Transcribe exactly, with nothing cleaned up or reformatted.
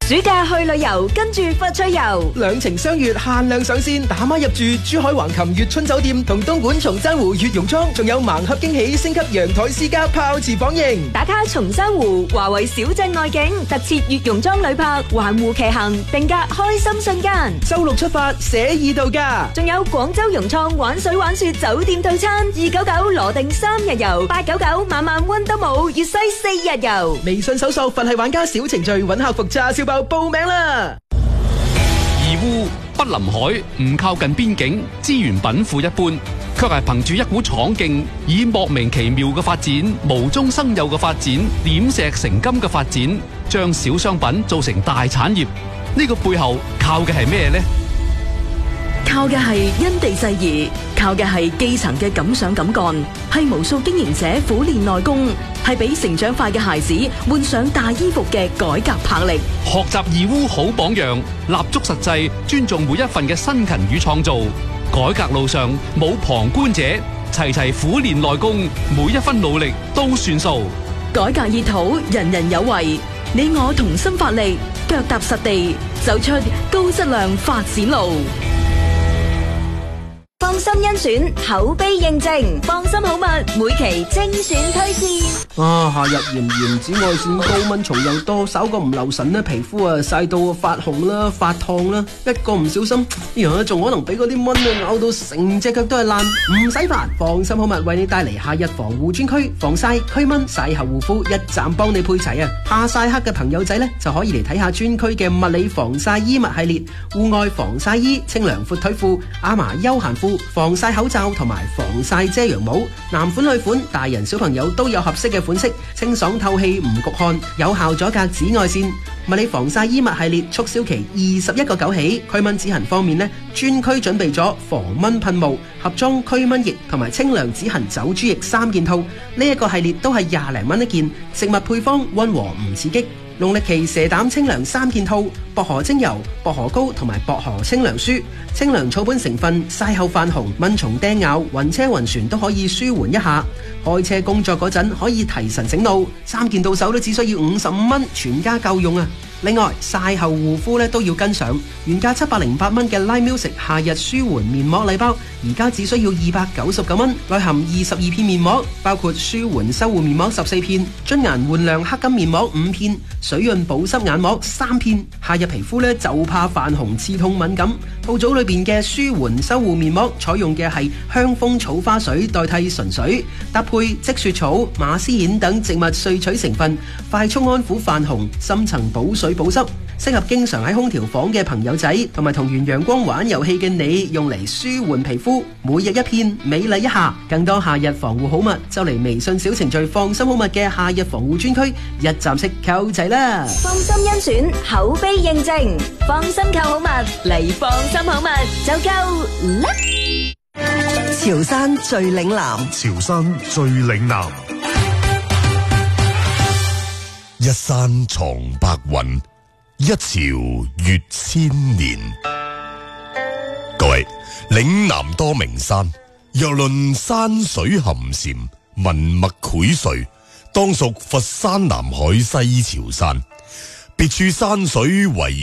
暑假去旅遊，跟住佛趣遊， 兩情相悅限量上線，打孖入住珠海橫琴悅春酒店同東莞松山湖悅榕莊，仲有盲盒驚喜升級陽台私家泡池房型， 打卡松山湖華為小鎮外景，特設悅榕莊旅泊環湖騎行，定格開心瞬間。 周六出發寫意度假， 仲有廣州融創玩水玩雪酒店套餐，二九九羅定三日遊，八九九晚晚溫都冇粵西四日遊。 微信搜索佛系玩家小程序，揾客服炸燒包報名啦。 義烏不臨海，唔靠近邊境，資源稟賦一般，卻係憑住一股闖勁，以莫名其妙嘅發展、無中生有嘅發展、點石成金嘅發展，將小商品做成大產業。呢個背後靠嘅係咩呢？ 靠嘅係因地制宜，靠嘅係基層嘅敢想敢幹，係無數經營者苦練內功，係俾成長快嘅孩子換上大衣服嘅改革魄力。 學習義烏好榜樣，立足實際，尊重每一份嘅辛勤與創造。改革路上冇旁觀者，齊齊苦練內功，每一分努力都算數。 改革熱土，人人有為，你我同心發力，腳踏實地，走出高質量發展路。 放心甄選，口碑認證，放心好物，每期精選推薦。 啊，夏日炎炎，紫外線高，蚊蟲又多，稍個唔留神呢，皮膚啊曬到發紅啦、發燙啦，一個唔小心，呀，仲可能俾嗰啲蚊啊咬到成隻腳都係爛。唔使煩，放心好物為你帶嚟夏日防護專區，防曬、驅蚊、曬後護膚一站幫你配齊啊！怕曬黑嘅朋友仔呢，就可以嚟睇下專區嘅物理防曬衣物系列，戶外防曬衣、清涼闊腿褲、阿嫲休閒褲、防曬口罩同埋防曬遮陽帽，男款女款，大人小朋友都有合適嘅款式，清爽透氣唔焗汗，有效阻隔紫外線。物理防曬衣物系列促銷期二十一個九起。驅蚊止痕方面呢，專區準備咗防蚊噴霧、盒裝驅蚊液同埋清涼止痕走珠液三件套，呢、這、一個系列都係廿零蚊一件，食物配方溫和唔刺激。農曆期蛇膽清涼三件套，薄荷精油、薄荷膏同埋薄荷清涼舒，清涼草本成分，曬後泛紅、蚊蟲叮咬、暈車暈船都可以舒緩一下。開車工作嗰陣可以提神醒腦，三件到手都只需要五十五蚊，全家夠用啊！另外曬後護膚咧都要跟上，原價七百零八蚊嘅 Light Music 夏日舒緩面膜禮包，而家只需要二百九十九蚊，內含二十二片面膜，包括舒緩修護面膜十四片、津顏煥亮黑金面膜五片、水潤保濕眼膜三片。夏日皮膚咧就怕泛紅、刺痛、敏感，套組裏邊嘅舒緩修護面膜採用嘅係香蜂草花水代替純水，搭配積雪草、馬斯莧等植物萃取成分，快速安撫泛紅，深層補水保濕，適合經常喺空調房嘅朋友仔，同埋同完陽光玩遊戲嘅你，用嚟舒緩皮膚。每日一片，美麗一下。更多夏日防護好物，就嚟微信小程序放心好物嘅夏日防護專區，一站式購齊啦。 放心甄選，口碑認證，放心購好物嚟，放心好物就夠啦。 潮汕最嶺南， 潮汕最嶺南，一山藏白雲，一潮越千年。各位，嶺南多名山，若論山水含禪、文墨繪瑞，當屬佛山南海西潮汕。別處山水為